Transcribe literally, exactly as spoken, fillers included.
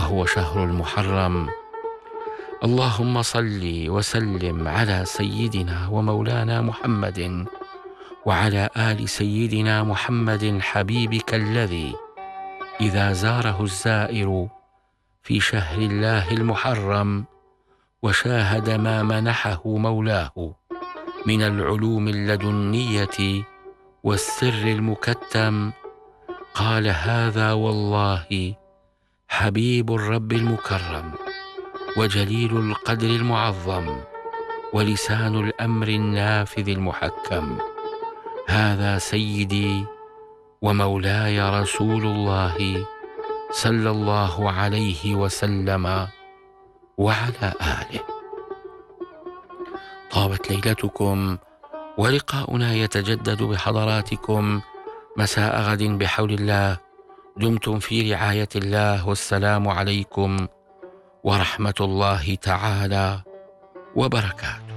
وهو شهر المحرم. اللهم صل وسلم على سيدنا ومولانا محمد وعلى آل سيدنا محمد حبيبك الذي إذا زاره الزائر في شهر الله المحرم وشاهد ما منحه مولاه من العلوم اللدنية والسر المكتم، قال: هذا والله حبيب الرب المكرم وجليل القدر المعظم ولسان الأمر النافذ المحكم. هذا سيدي ومولاي رسول الله صلى الله عليه وسلم وعلى آله. طابت ليلتكم، ولقاؤنا يتجدد بحضراتكم مساء غد بحول الله. دمتم في رعاية الله، والسلام عليكم ورحمة الله تعالى وبركاته.